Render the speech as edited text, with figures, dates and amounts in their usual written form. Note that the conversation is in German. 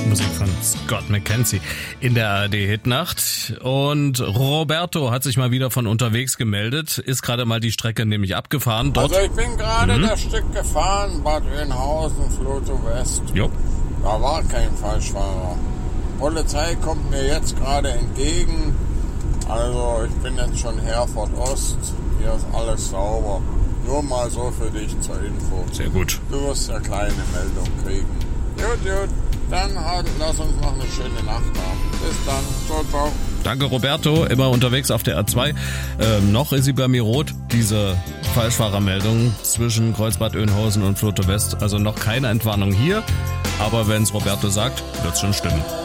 Musik von Scott McKenzie in der ARD-Hitnacht. Und Roberto hat sich mal wieder von unterwegs gemeldet, ist gerade mal die Strecke nämlich abgefahren. Dort Also ich bin gerade das Stück gefahren, Bad Oeynhausen, Floto West. Jo. Da war kein Falschfahrer. Polizei kommt mir jetzt gerade entgegen. Also ich bin jetzt schon Herford Ost. Hier ist alles sauber. Nur mal so für dich zur Info. Sehr gut. Du wirst ja kleine Meldung kriegen. Gut. Dann halt, lass uns noch eine schöne Nacht haben. Bis dann. Ciao. Danke Roberto, immer unterwegs auf der A2. Noch ist sie bei mir rot, diese Falschfahrermeldung zwischen Kreuzbad Oeynhausen und Floto West. Also noch keine Entwarnung hier, aber wenn's Roberto sagt, wird's schon stimmen.